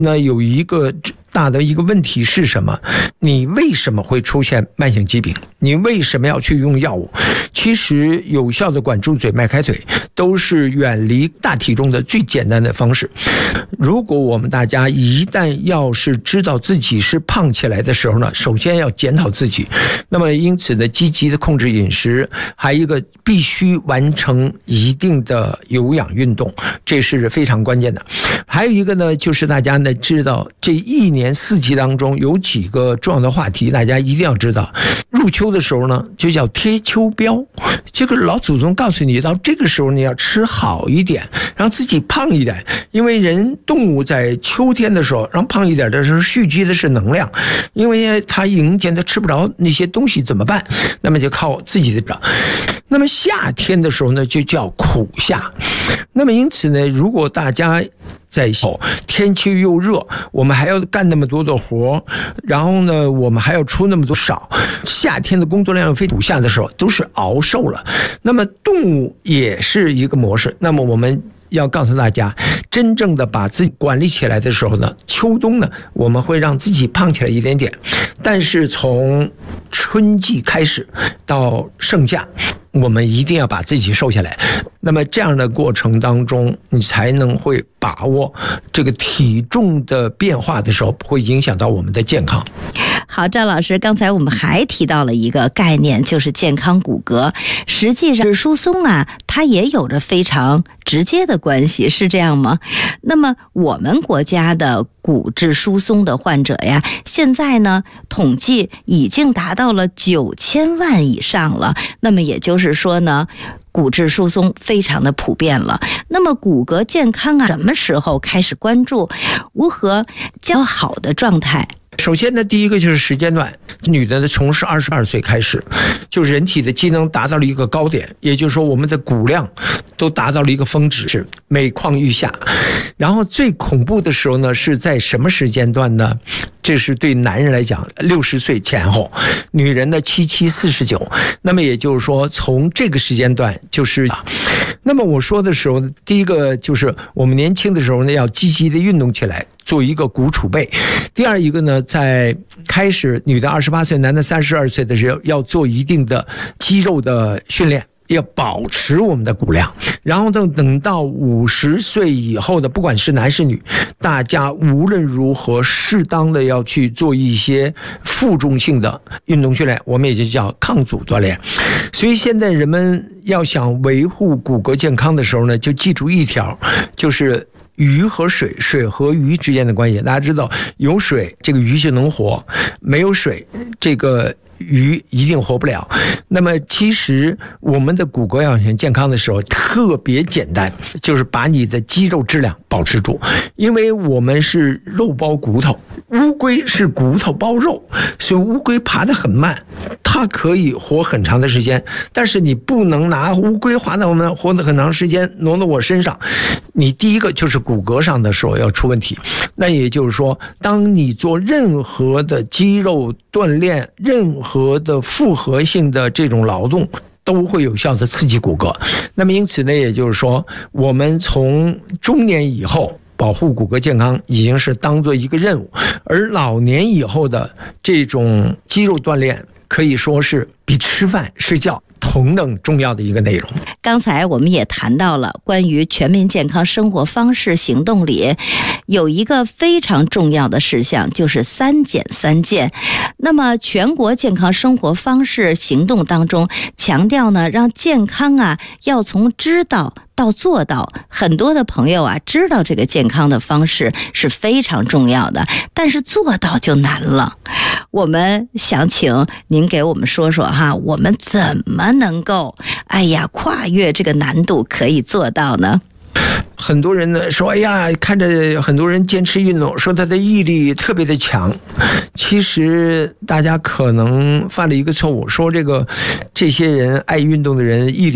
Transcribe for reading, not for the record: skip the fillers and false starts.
那有一个大的一个问题是什么？你为什么会出现慢性疾病？你为什么要去用药物？其实有效的管住嘴、迈开腿都是远离大体重的最简单的方式。如果我们大家一旦要是知道自己是胖起来的时候呢，首先要检讨自己。那么因此呢，积极的控制饮食，还有一个必须完成一定的有氧运动，这是非常关键的。还有一个呢，就是大家呢知道这一年四季当中有几个重要的话题，大家一定要知道。入秋的时候呢，就叫贴秋膘，这个老祖宗告诉你，到这个时候你要吃好一点，让自己胖一点，因为动物在秋天的时候让胖一点的时候蓄积的是能量，因为它迎接它吃不着那些东西怎么办？那么就靠自己的找。那么夏天的时候呢，就叫苦夏。那么因此呢，如果大家在天气又热，我们还要干那么多的活，然后呢，我们还要出那么多少，夏天的工作量非苦夏的时候，都是熬瘦了。那么动物也是一个模式。那么我们要告诉大家，真正的把自己管理起来的时候呢，秋冬呢，我们会让自己胖起来一点点，但是从春季开始到盛夏，我们一定要把自己瘦下来。那么这样的过程当中，你才能会把握这个体重的变化的时候，不会影响到我们的健康。 好，赵老师，刚才我们还提到了一个概念，就是健康骨骼。实际上疏松啊，它也有着非常直接的关系，是这样吗？那么我们国家的骨质疏松的患者呀，现在呢统计已经达到了9000万以上了。那么也就是说呢，骨质疏松非常的普遍了。那么骨骼健康啊，什么时候开始关注？如何较好的状态？ 首先呢，第一个就是时间段，女的呢从22岁开始，就人体的机能达到了一个高点，也就是说我们的骨量都达到了一个峰值，每况愈下。然后最恐怖的时候呢，是在什么时间段呢？这是对男人来讲60岁前后，女人呢77、49。那么也就是说，从这个时间段就是那么我说的时候，第一个就是我们年轻的时候呢，要积极的运动起来，做一个骨储备。第二一个呢，在开始女的28岁，男的32岁的时候，要做一定的肌肉的训练，要保持我们的骨量。然后等到50岁以后的，不管是男是女，大家无论如何适当的要去做一些负重性的运动训练，我们也就叫抗阻锻炼。所以现在人们要想维护骨骼健康的时候呢，就记住一条，就是鱼和水，水和鱼之间的关系。大家知道，有水这个鱼就能活，没有水这个鱼一定活不了。那么其实我们的骨骼要想健康的时候特别简单，就是把你的肌肉质量保持住。因为我们是肉包骨头，乌龟是骨头包肉，所以乌龟爬得很慢，它可以活很长的时间，但是你不能拿乌龟活得很长时间挪到我身上。你第一个就是骨骼上的时候要出问题。那也就是说，当你做任何的肌肉锻炼，任何的复合性的这种劳动，都会有效的刺激骨骼。那么因此呢，也就是说，我们从中年以后保护骨骼健康已经是当做一个任务，而老年以后的这种肌肉锻炼可以说是比吃饭睡觉同等重要的一个内容。 刚才我们也谈到了关于全民健康生活方式行动里有一个非常重要的事项，就是3减3健。那么全国健康生活方式行动当中强调呢，让健康啊要从知道到做到。很多的朋友啊知道这个健康的方式是非常重要的，但是做到就难了。我们想请您给我们说说哈，我们怎么能够跨越这个难度可以做到呢？ 很多人呢说，看着很多人坚持运动，说他的毅力特别的强。其实大家可能犯了一个错误，说这些人爱运动的人毅力